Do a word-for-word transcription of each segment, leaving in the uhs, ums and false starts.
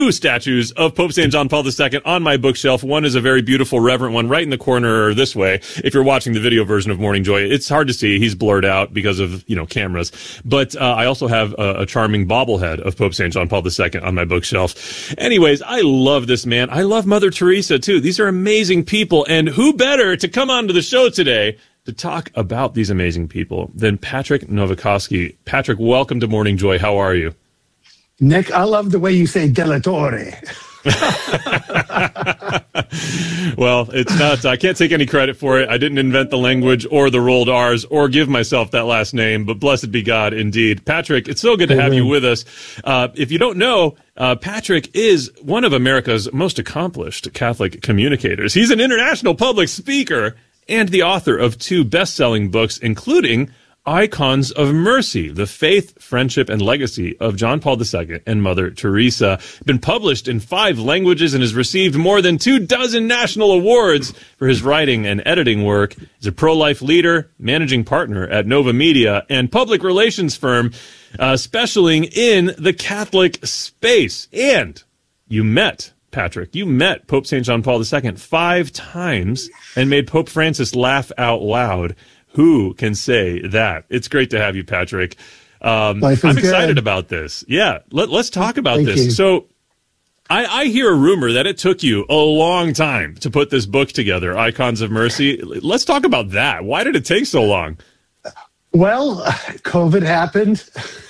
Two statues of Pope Saint John Paul the Second on my bookshelf. One is a very beautiful, reverent one right in the corner this way. If you're watching the video version of Morning Joy, it's hard to see. He's blurred out because of, you know, cameras. But uh, I also have a, a charming bobblehead of Pope Saint John Paul the Second on my bookshelf. Anyways, I love this man. I love Mother Teresa, too. These are amazing people. And who better to come on to the show today to talk about these amazing people than Patrick Nowakowski. Patrick, welcome to Morning Joy. How are you? Nick, I love the way you say Delatore. Well, it's not, I can't take any credit for it. I didn't invent the language or the rolled R's or give myself that last name, but blessed be God indeed. Patrick, it's so good to have you with us. Uh, if you don't know, uh, Patrick is one of America's most accomplished Catholic communicators. He's an international public speaker and the author of two best-selling books, including Icons of Mercy, the faith, friendship, and legacy of John Paul the Second and Mother Teresa. Been published in five languages and has received more than two dozen national awards for his writing and editing work. He's a pro-life leader, managing partner at Nova Media, and public relations firm uh, specializing in the Catholic space. And you met, Patrick, you met Pope Saint John Paul the Second five times and made Pope Francis laugh out loud. Who can say that? It's great to have you, Patrick. Um, Life is I'm excited good. about this. Yeah, let, let's talk about Thank this. you. So I, I hear a rumor that it took you a long time to put this book together, Icons of Mercy. Let's talk about that. Why did it take so long? Well, COVID happened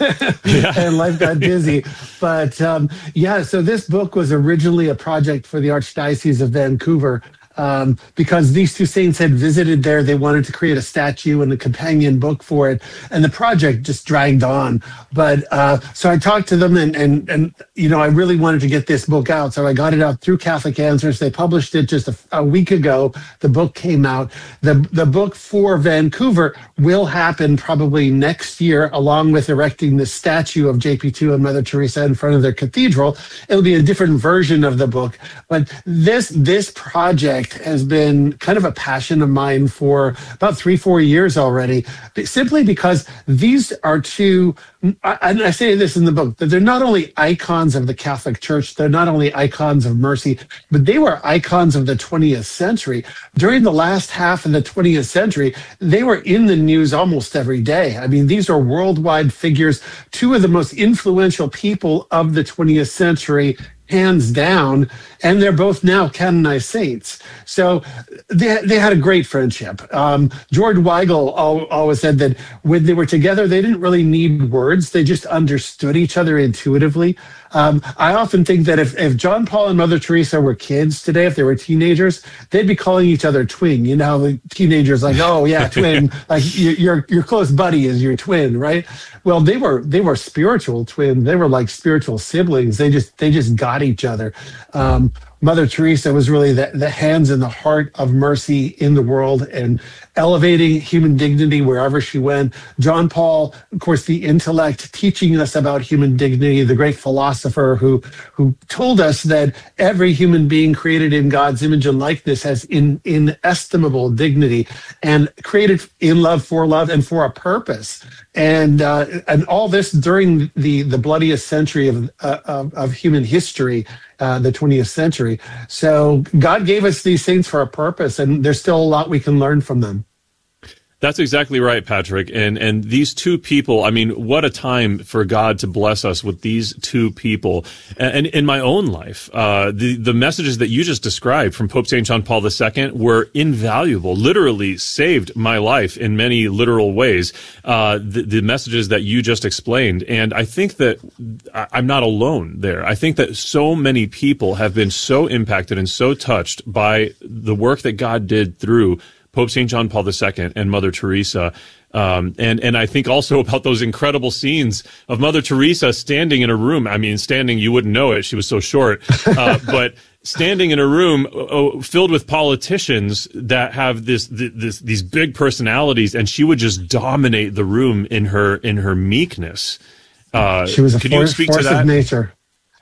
Yeah. and life got busy. But um, yeah, so this book was originally a project for the Archdiocese of Vancouver. Um, because these two saints had visited there, they wanted to create a statue and a companion book for it, and the project just dragged on. But uh, so I talked to them, and and and you know, I really wanted to get this book out, so I got it out through Catholic Answers. They published it just a, a week ago. The book came out. the The book for Vancouver will happen probably next year, along with erecting the statue of J P two and Mother Teresa in front of their cathedral. It'll be a different version of the book, but this this project has been kind of a passion of mine for about three, four years already, simply because these are two, and I say this in the book, that they're not only icons of the Catholic Church, they're not only icons of mercy, but they were icons of the twentieth century. During the last half of the twentieth century, they were in the news almost every day. I mean, these are worldwide figures, two of the most influential people of the twentieth century, hands down, and they're both now canonized saints. So they they had a great friendship. Um, George Weigel al- always said that when they were together, they didn't really need words. They just understood each other intuitively. Um, I often think that if, if John Paul and Mother Teresa were kids today, if they were teenagers, they'd be calling each other twin. You know, the teenagers like, oh yeah, twin, like your, your your close buddy is your twin, right? Well, they were they were spiritual twins. They were like spiritual siblings. They just they just got each other. Um, Mother Teresa was really the, the hands and the heart of mercy in the world and elevating human dignity wherever she went. John Paul, of course, the intellect, teaching us about human dignity, the great philosopher who, who told us that every human being created in God's image and likeness has in, inestimable dignity and created in love, for love, and for a purpose. And uh, and all this during the, the bloodiest century of, uh, of, of human history, uh, the twentieth century. So God gave us these saints for a purpose, and there's still a lot we can learn from them. That's exactly right, Patrick. And and these two people, I mean, what a time for God to bless us with these two people. And, and in my own life, uh, the, the messages that you just described from Pope Saint John Paul the Second were invaluable, literally saved my life in many literal ways, uh, the, the messages that you just explained. And I think that I'm not alone there. I think that so many people have been so impacted and so touched by the work that God did through Pope Saint John Paul the Second and Mother Teresa. Um, and, and I think also about those incredible scenes of Mother Teresa standing in a room. I mean, standing, you wouldn't know it. She was so short. Uh, but standing in a room uh, filled with politicians that have this, this, these big personalities, and she would just dominate the room in her, in her meekness. Uh, she was a could force, you speak force to that? of nature.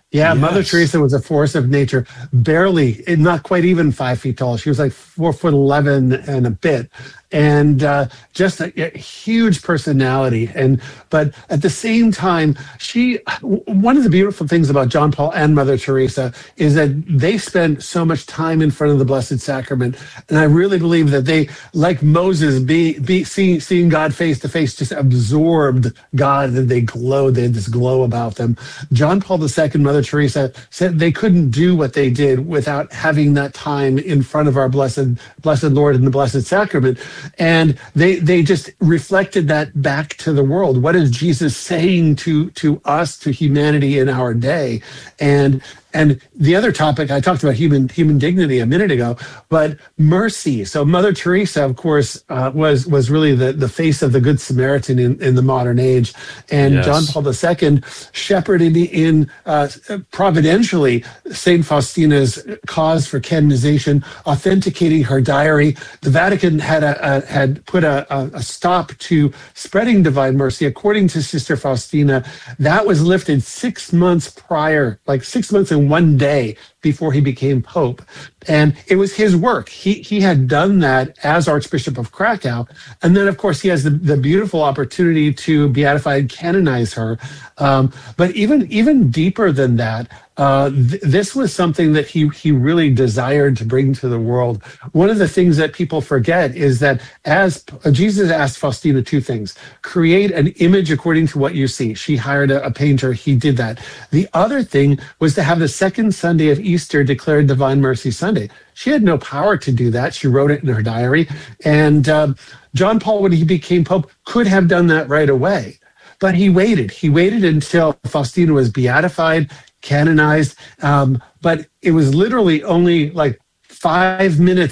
Yeah, Mother Yes. Teresa was a force of nature, barely, not quite even five feet tall. She was like four foot eleven and a bit, and uh, just a, a huge personality. And but at the same time, she one of the beautiful things about John Paul and Mother Teresa is that they spent so much time in front of the Blessed Sacrament, and I really believe that they, like Moses, be, be seeing seeing God face to face, just absorbed God, and they glowed. They had this glow about them. John Paul the Second, Mother Teresa said they couldn't do what they did without having that time in front of our blessed, blessed Lord in the Blessed Sacrament, and they they just reflected that back to the world. What is Jesus saying to to us, to humanity in our day? And and the other topic, I talked about human human dignity a minute ago, but mercy. So Mother Teresa, of course, uh, was was really the, the face of the Good Samaritan in, in the modern age. And Yes. John Paul the Second shepherded in uh, providentially Saint Faustina's cause for canonization, authenticating her diary. The Vatican had a, a had put a, a, a stop to spreading divine mercy. According to Sister Faustina, that was lifted six months prior, like six months and one day before he became Pope. And it was his work. He he had done that as Archbishop of Krakow. And then, of course, he has the, the beautiful opportunity to beatify and canonize her. Um, but even, even deeper than that, uh, th- this was something that he, he really desired to bring to the world. One of the things that people forget is that as uh, Jesus asked Faustina two things: create an image according to what you see. She hired a, a painter. He did that. The other thing was to have the second Sunday of Easter declared Divine Mercy Sunday. She had no power to do that. She wrote it in her diary. And um, John Paul, when he became Pope, could have done that right away. But he waited. He waited until Faustina was beatified, canonized. Um, but it was literally only like five minutes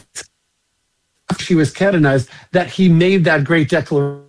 after she was canonized that he made that great declaration.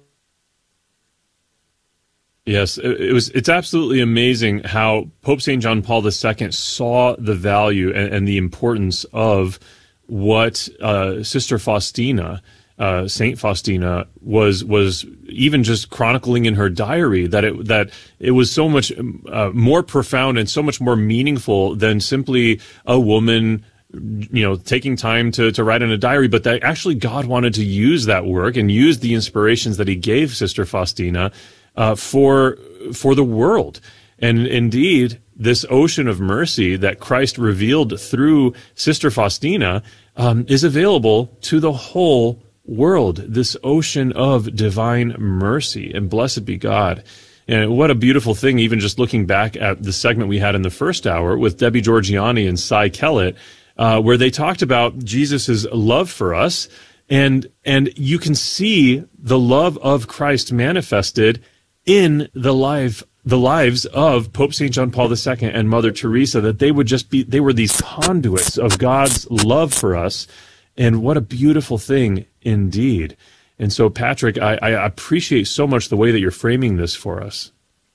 Yes, it it was. It's absolutely amazing how Pope Saint John Paul the Second saw the value and, and the importance of what uh, Sister Faustina, uh, Saint Faustina, was was even just chronicling in her diary. That it that it was so much uh, more profound and so much more meaningful than simply a woman, you know, taking time to, to write in a diary, but that actually God wanted to use that work and use the inspirations that he gave Sister Faustina uh, for for the world. And indeed, this ocean of mercy that Christ revealed through Sister Faustina um, is available to the whole world, this ocean of divine mercy. And blessed be God. And what a beautiful thing, even just looking back at the segment we had in the first hour with Debbie Georgiani and Cy Kellett, Uh, where they talked about Jesus' love for us, and and you can see the love of Christ manifested in the life the lives of Pope Saint John Paul the Second and Mother Teresa, that they would just be they were these conduits of God's love for us, and what a beautiful thing indeed. And so, Patrick, I, I appreciate so much the way that you're framing this for us,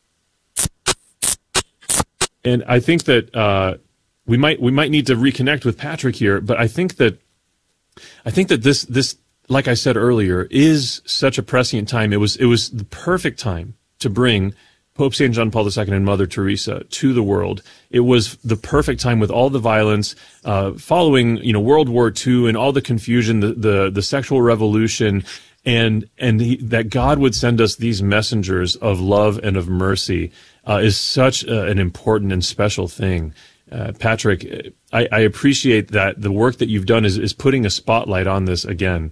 and I think that. Uh, We might we might need to reconnect with Patrick here, but I think that I think that this this like I said earlier is such a prescient time. It was it was the perfect time to bring Pope Saint John Paul the Second and Mother Teresa to the world. It was the perfect time with all the violence uh, following, you know, World War Two and all the confusion, the the, the sexual revolution, and and he, that God would send us these messengers of love and of mercy uh, is such a, an important and special thing. Uh, Patrick, I, I appreciate that the work that you've done is, is putting a spotlight on this again.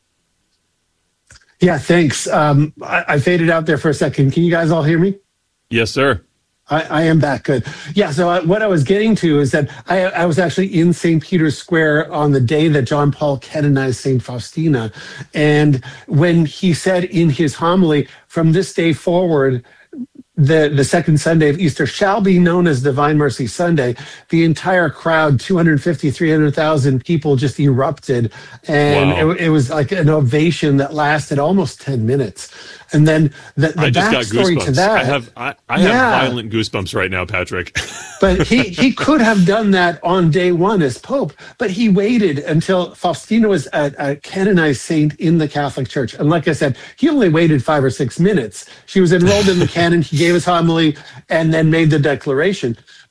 Yeah, thanks. Um, I, I faded out there for a second. Can you guys all hear me? Yes, sir. I, I am back. Good. Yeah. So I, what I was getting to is that I, I was actually in Saint Peter's Square on the day that John Paul canonized Saint Faustina. And when he said in his homily, from this day forward, the, the second Sunday of Easter shall be known as Divine Mercy Sunday, the entire crowd, two hundred fifty, three hundred thousand people just erupted. And Wow. it, it was like an ovation that lasted almost ten minutes. And then the, the I just got backstory goosebumps. to that. I have I, I Yeah. have violent goosebumps right now, Patrick. But he, he could have done that on day one as Pope, but he waited until Faustina was a, a canonized saint in the Catholic Church. And like I said, he only waited five or six minutes. She was enrolled in the canon, he gave his homily, and then made the declaration.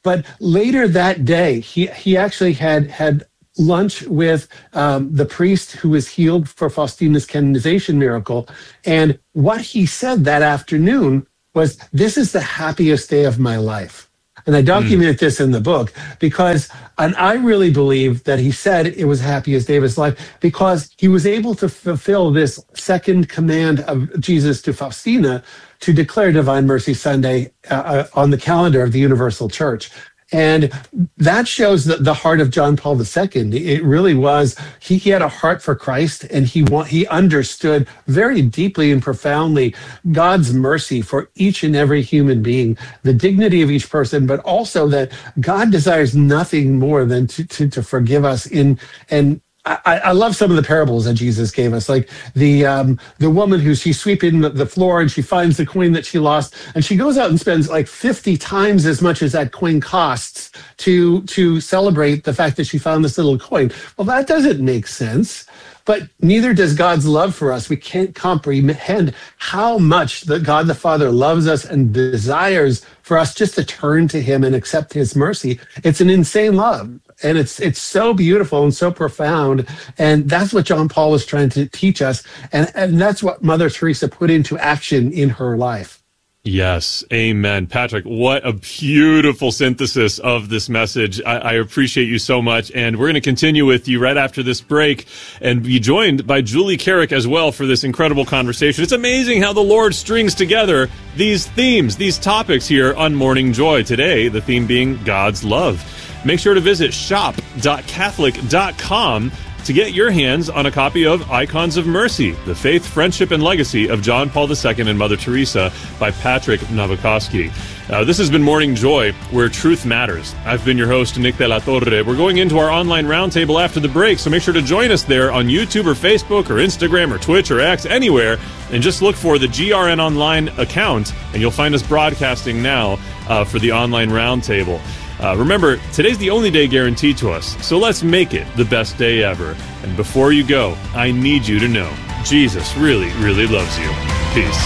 But later that day, he, he actually had, had lunch with um, the priest who was healed for Faustina's canonization miracle. And what he said that afternoon was, "This is the happiest day of my life." And I documented mm. this in the book because, and I really believe that he said it was the happiest day of his life because he was able to fulfill this second command of Jesus to Faustina to declare Divine Mercy Sunday uh, on the calendar of the Universal Church. And that shows the, the heart of John Paul the Second. It really was, he, he had a heart for Christ, and he want, he understood very deeply and profoundly God's mercy for each and every human being, the dignity of each person, but also that God desires nothing more than to, to, to forgive us in, and I, I love some of the parables that Jesus gave us, like the um, the woman who she's sweeping the, the floor and she finds the coin that she lost, and she goes out and spends like fifty times as much as that coin costs to to celebrate the fact that she found this little coin. Well, that doesn't make sense. But neither does God's love for us. We can't comprehend how much that God the Father loves us and desires for us just to turn to him and accept his mercy. It's an insane love. And it's it's so beautiful and so profound. And that's what John Paul was trying to teach us. And, and that's what Mother Teresa put into action in her life. Yes. Amen. Patrick, what a beautiful synthesis of this message. I, I appreciate you so much. And we're going to continue with you right after this break and be joined by Julie Carrick as well for this incredible conversation. It's amazing how the Lord strings together these themes, these topics here on Morning Joy. Today, the theme being God's love. Make sure to visit shop dot catholic dot com to get your hands on a copy of Icons of Mercy, The Faith, Friendship, and Legacy of John Paul the Second and Mother Teresa by Patrick Nowakowski. Uh, this has been Morning Joy, where truth matters. I've been your host, Nick de la Torre. We're going into our online roundtable after the break, so make sure to join us there on YouTube or Facebook or Instagram or Twitch or X, anywhere, and just look for the G R N Online account, and you'll find us broadcasting now uh, for the online roundtable. Uh, remember, today's the only day guaranteed to us, so let's make it the best day ever. And before you go, I need you to know, Jesus really, really loves you. Peace.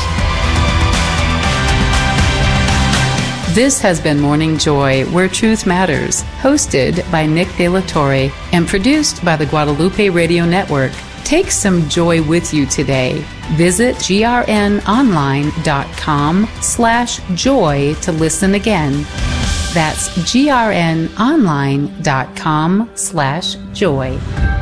This has been Morning Joy, where truth matters, hosted by Nick de la Torre and produced by the Guadalupe Radio Network. Take some joy with you today. Visit G R N online dot com slash joy to listen again. That's G R N online dot com slash joy.